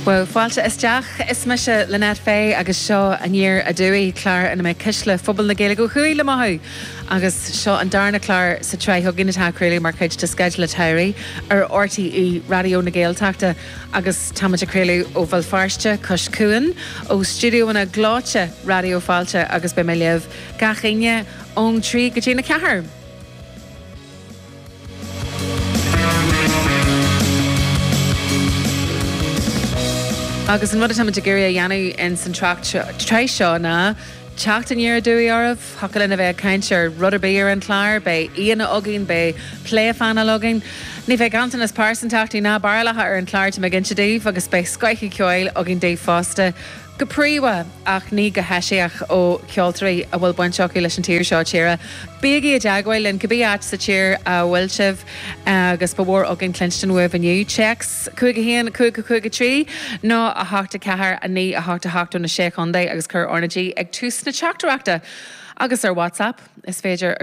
Well, fáilte isteach is me se Lynette Faye agus seo an níor a dúí clár in mé cisle fphobal na Gaeilge go chuí le maithú agus seo an darna clár sa trí thugann atá cruúla mar chuid de scaidla teirí ar RTE radio na Gaeltachta agus táid cruúla ó bhil farste cos cuan ó stúdio na gláte radio fáilte agus be mé leamh gachéine ón trí go dtí na cethir. Agus an rud am gurí dhéanú in san trí seo ná teachtain ar a dúí ormh, hocalinn a bheith caiintear ruderbí ar an chláir, be íana agin, be pléafána login. Ní bheith gantain as pásan teachtaí ná barlatha ar an chláir te me gin sidíh agus be scoichi ceáil agin Dave Foster. Go príomha ach ní go heisiach ó ceoltraí a bhfuil buinseochaí leis an tíir seo tíire. Bíagaí a deagháil in go bhí sa tíir a bhfuil sibh agus bhór agin Clinston Wave aniu. Checks chuige héan chuige trí nó a háta cethir a ní a háta na sé chundaí agus chur ornaidí ag tús na teachtarachta agus ar WhatsApp is féidir